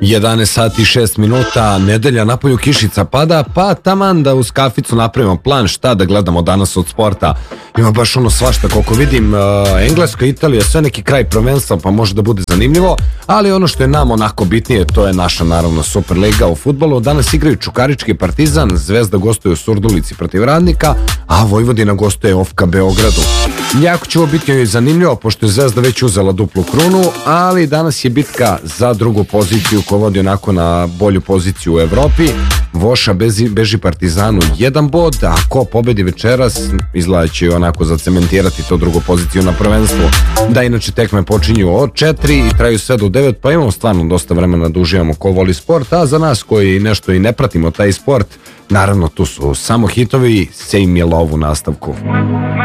11 sati i 6 minuta, nedelja, napolju kišica pada, pa taman da uz kaficu napravimo plan šta da gledamo danas od sporta. Ima baš ono svašta, koliko vidim, Engleska, Italija, sve neki kraj prvenstva, pa može da bude zanimljivo, ali ono što je nam onako bitnije, to je naša naravno Superliga u fudbalu. Danas igraju Čukarički Partizan, Zvezda gostuje u Surdulici protiv Radnika, a Vojvodina gostuje OFK Beogradu. Jako će ovo biti zanimljivo, pošto je Zvezda već uzela duplu krunu, ali danas je bitka za drugu poziciju koja vodi onako na bolju poziciju u Evropi. Voša beži Partizanu 1 bod, a ko pobedi večeras izgleda će onako zacementirati to drugu poziciju na prvenstvu. Da, inače tekme počinju od 4 i traju sve do 9, pa imamo stvarno dosta vremena da uživamo ko voli sport, a za nas koji nešto i ne pratimo taj sport, naravno tu su samo hitovi, sejm je lov u nastavku.